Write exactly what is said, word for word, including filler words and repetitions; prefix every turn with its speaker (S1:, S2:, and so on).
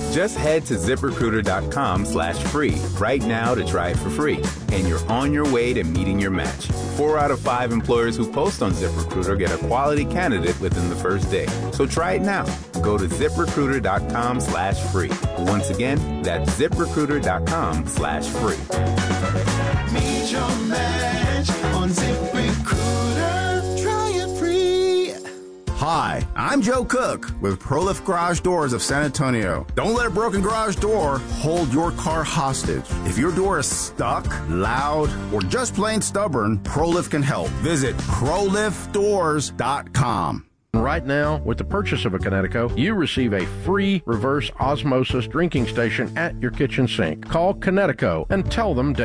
S1: Just head to ZipRecruiter.com slash free right now to try it for free. And you're on your way to meeting your match. Four out of five employers who post on ZipRecruiter get a quality candidate within the first day. So try it now. Go to ZipRecruiter.com slash free. Once again, that's ZipRecruiter.com slash free.
S2: Meet your match on ZipRecruiter. Try it free.
S3: Hi, I'm Joe Cook with ProLift Garage Doors of San Antonio. Don't let a broken garage door hold your car hostage. If your door is stuck, loud, or just plain stubborn, ProLift can help. Visit Pro Lift Doors dot com.
S4: Right now, with the purchase of a Connecticut, you receive a free reverse osmosis drinking station at your kitchen sink. Call Connecticut and tell them